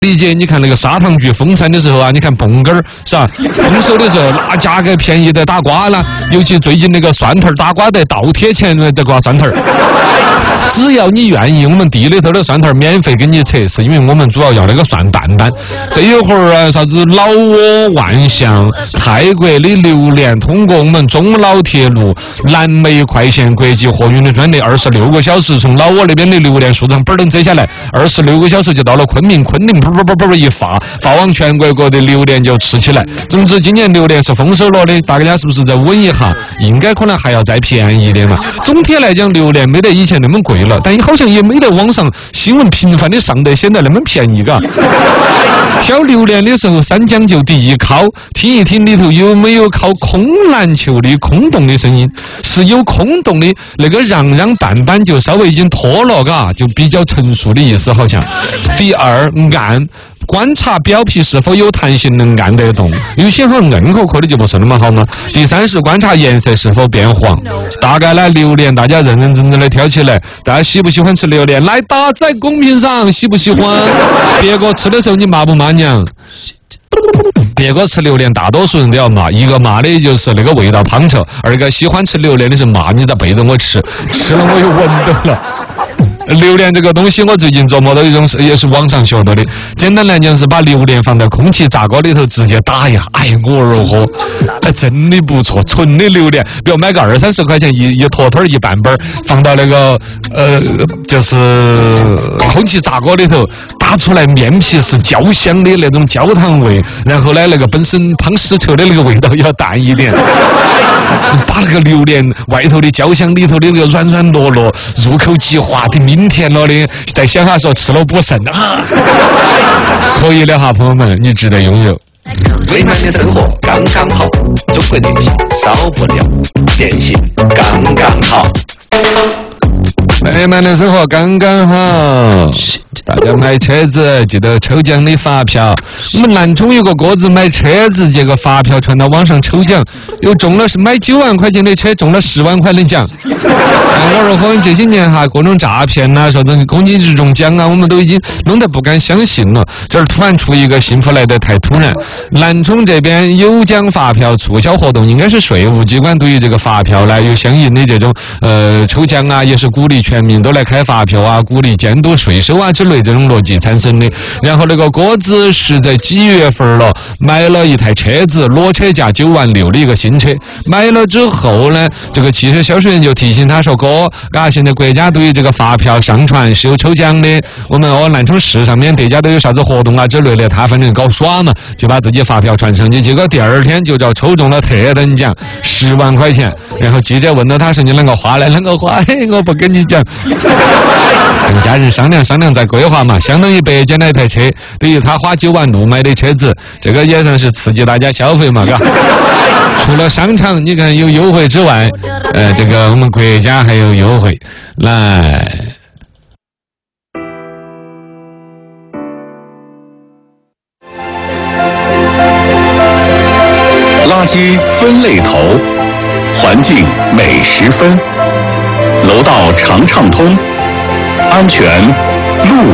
理解，你看那个砂糖橘丰产的时候啊，你看泵根儿是吧？丰收的时候，那价格便宜的打瓜了，尤其最近那个蒜头打瓜得倒贴钱在刮蒜头。只要你愿意，我们地里头的蒜头免费给你扯，是因为我们主要要那个蒜瓣瓣。这一会儿啊，啥子老挝、万象、泰国的榴莲，通过我们中老铁路南梅快线国际货运的专列，26个小时从老挝那边的榴莲树上嘣儿摘下来，26个小时就到了昆明，昆明噗一发往全国各地榴莲就吃起来。总之，今年榴莲是丰收了的，大家是不是再稳一下？应该可能还要再便宜一点嘛。总体来讲，榴莲没得以前那么贵了，但好像也没得网上新闻频繁的上得现在那么便宜，嘎。挑榴莲的时候，三讲究：第一，敲，听一听里头有没有靠空篮球的空洞的声音，是有空洞的那个瓤瓣就稍微已经脱了，嘎，就比较成熟的意思，好像。第二，按。观察表皮是否有弹性能按得动，有些好像硬壳壳的就不是那么好嘛。第三是观察颜色是否变黄。大概呢，榴莲大家认认真真的挑起来，大家喜不喜欢吃榴莲？来打在公屏上，喜不喜欢？别个吃的时候你骂不骂娘？别个吃榴莲，大多数人都要骂，一个骂的就是那个味道胖臭，二个喜欢吃榴莲的是骂你咋背着我吃，吃了我又闻到了。榴莲这个东西，我最近琢磨到一种也是网上学到的。简单来讲是把榴莲放到空气炸锅里头直接打一下，哎，我儿呵，真的不错，纯的榴莲，比如买个20-30块钱一坨坨一半本，放到那个就是空气炸锅里头打出来，面皮是焦香的那种焦糖味，然后呢那个本身胖屎球的那个味道要淡一点，把那个榴莲外头的焦香里头的那个软软糯糯，入口即化的明甜了的，再想下说吃了补肾啊，可以的哈，朋友们，你值得拥有。 美满的生活刚刚好，中国流行少不了，点心刚刚好。 美满的生活刚刚好，大家买车子记得抽奖的发票。我们南充有个哥子买车子，结果发票传到网上抽奖，又中了，是买9万块钱的车，中了10万块的奖。我说好像这些年哈，各种诈骗呐，说这公益这种奖啊，我们都已经弄得不敢相信了。这儿突然出一个幸福来得太突然。南充这边有奖发票促销活动，应该是税务机关对于这个发票呢有相应的这种抽奖啊，也是鼓励全民都来开发票啊，鼓励监督税收啊之类这种逻辑产生的。然后那个哥子是在几月份了买了一台车子，裸车价9万6的一个新车。买了之后呢，这个汽车销售员就提醒他说：“哥，现在国家对于这个发票上传是有抽奖的，我们南充市上面大家都有啥子活动啊之类的，他反正搞耍嘛，就把自己发票传上去。结果第二天就叫抽中了特等奖10万块钱。然后记者问到他说：“你啷个花呢？啷个花？我不跟你讲。”跟家人商量再规划嘛，相当于白捡了一台车，对于他花9万6买的车子，这个也算是刺激大家消费嘛，嘎。除了商场你看有优惠之外，这个我们国家还有优惠。来， 垃圾分类头，环境每10分，楼道常畅通，安全路